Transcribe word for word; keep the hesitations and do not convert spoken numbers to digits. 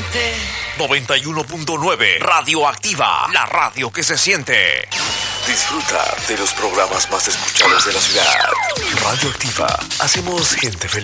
noventa y uno punto nueve Radioactiva, la radio que se siente. Disfruta de los programas más escuchados de la ciudad. Radioactiva, hacemos gente feliz.